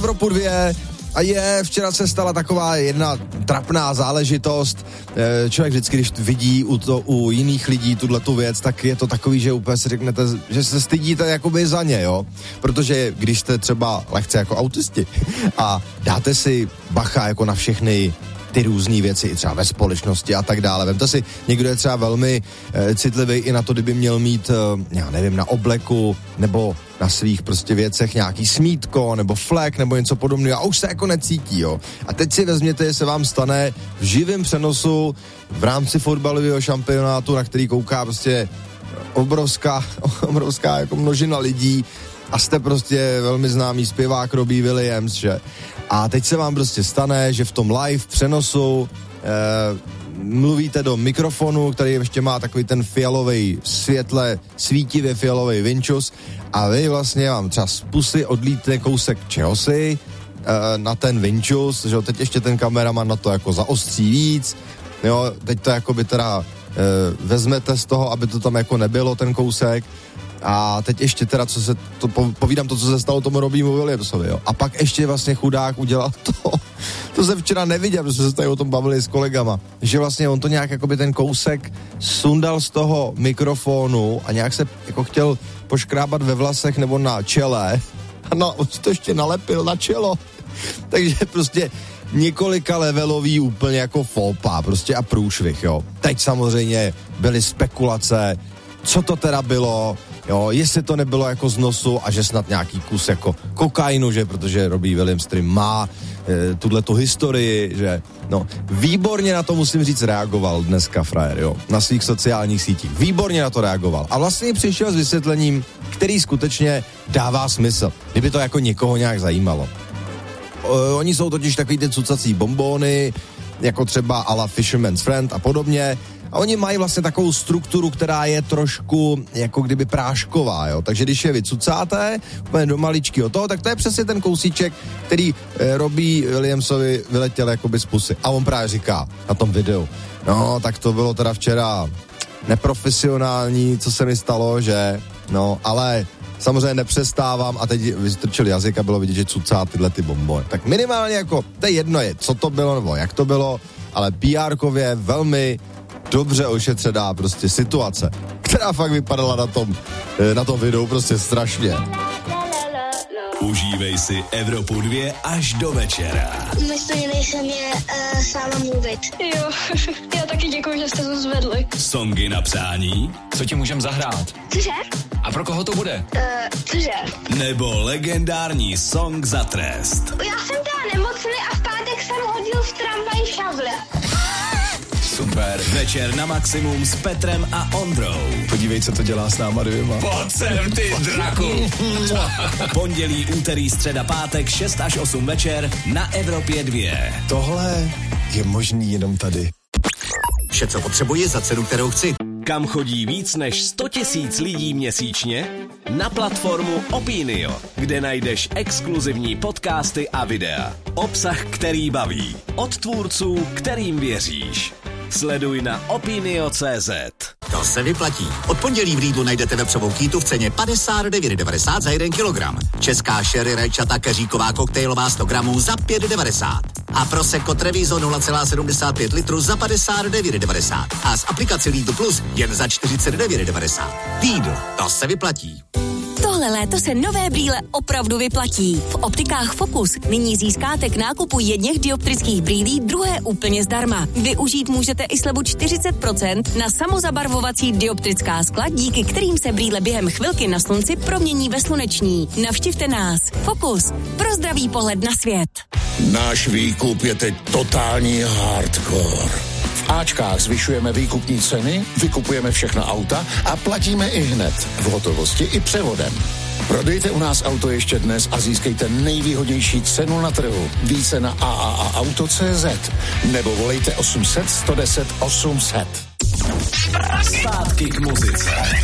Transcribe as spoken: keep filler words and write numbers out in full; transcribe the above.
Evropu dvě a je, včera se stala taková jedna trapná záležitost. Člověk vždycky, když vidí u, to, u jiných lidí tuhletu věc, tak je to takový, že úplně si řeknete, že se stydíte jakoby za ně, jo. Protože když jste třeba lehce jako autisti a dáte si bacha jako na všechny ty různý věci, i třeba ve společnosti a tak dále. Vemte si, někdo je třeba velmi e, citlivý i na to, kdyby měl mít, e, já nevím, na obleku nebo na svých prostě věcech nějaký smítko nebo flek nebo něco podobného a už se jako necítí, jo. A teď si vezměte, že se vám stane v živém přenosu v rámci fotbalového šampionátu, na který kouká prostě obrovská, obrovská jako množina lidí a jste prostě velmi známý zpěvák Robbie Williams, že? A teď se vám prostě stane, že v tom live přenosu eh, mluvíte do mikrofonu, který ještě má takový ten fialový světle, svítivě fialový vinčus a vy vlastně vám třeba z pusy odlítne kousek čehosi eh, na ten vinčus, že teď ještě ten kameraman na to jako zaostří víc, jo, teď to jako by teda eh, vezmete z toho, aby to tam jako nebylo ten kousek. A teď ještě teda, co se, to povídám to, co se stalo tomu Robbiemu Williamsovi, jo. A pak ještě vlastně chudák udělal to, to jsem včera neviděl, protože jsme se tady o tom bavili s kolegama, že vlastně on to nějak jakoby ten kousek sundal z toho mikrofonu a nějak se jako chtěl poškrábat ve vlasech nebo na čele a no, on si to ještě nalepil na čelo. Takže prostě několika levelový úplně jako fópa prostě a průšvih, jo. Teď samozřejmě byly spekulace, co to teda bylo, jo, jestli to nebylo jako z nosu a že snad nějaký kus jako kokainu, že, protože Robbie Williams který má e, tuhletu historii, že, no, výborně na to musím říct reagoval dneska frajer, jo, na svých sociálních sítích, výborně na to reagoval a vlastně přišel s vysvětlením, který skutečně dává smysl, kdyby to jako někoho nějak zajímalo. O, oni jsou totiž takový ty cucací bombóny, jako třeba a la Fisherman's Friend a podobně. A oni mají vlastně takovou strukturu, která je trošku jako kdyby prášková, jo. Takže když je vycucáte úplně do maličkého toho, tak to je přesně ten kousíček, který eh, Robbie Williamsovi vyletěl jakoby z pusy. A on právě říká na tom videu, no tak to bylo teda včera neprofesionální, co se mi stalo, že, no, ale samozřejmě nepřestávám a teď vystrčil jazyk a bylo vidět, že cucá tyhle ty bombony. Tak minimálně jako, to je jedno je, co to bylo nebo jak to bylo, ale pé érkově velmi dobře ošetřená prostě situace, která fakt vypadala na tom, na tom videu prostě strašně. Užívej si Evropu dvě až do večera. Mysleli jsem je uh, s váma mluvit. Jo, já taky děkuji, že jste to zvedli. Songy na přání. Co ti můžem zahrát? Cože? A pro koho to bude? Uh, cože? Nebo legendární song za trest. Já jsem teda nemocný a v pátek jsem hodil v tramvaji šavle. Super. Večer na maximum s Petrem a Ondrou. Podívej, co to dělá s náma dvěma. Pojď sem, ty draku. Pondělí, úterý, středa, pátek, šest až osm večer na Evropě dvě. Tohle je možný jenom tady. Vše, co potřebuji za cenu, kterou chci. Kam chodí víc než sto tisíc lidí měsíčně? Na platformu Opinio, kde najdeš exkluzivní podcasty a videa. Obsah, který baví. Od tvůrců, kterým věříš. Sleduj na opinio tečka cé zet. To se vyplatí. Od pondělí v Lidlu najdete vepřovou kýtu v ceně padesát devět devadesát za jeden kilogram. Česká sherry rajčata keříková koktejlová sto gramů za pět devadesát. A Prosecco Treviso nula celá sedmdesát pět litru za padesát devět devadesát. A z aplikace Lidl Plus jen za čtyřicet devět devadesát. Lidl, to se vyplatí. Tohle léto se nové brýle opravdu vyplatí. V optikách Focus nyní získáte k nákupu jedněch dioptrických brýlí druhé úplně zdarma. Využít můžete i slevu čtyřicet procent na samozabarvovací dioptrická skla, díky kterým se brýle během chvilky na slunci promění ve sluneční. Navštivte nás. Focus. Pro zdravý pohled na svět. Náš výkup je teď totální hardcore. V Ačkách zvyšujeme výkupní ceny, vykupujeme všechna auta a platíme i hned, v hotovosti i převodem. Prodejte u nás auto ještě dnes a získejte nejvýhodnější cenu na trhu. Více na a a a auto tečka cé zet nebo volejte osm set sto deset osm set. Zpátky k muzice.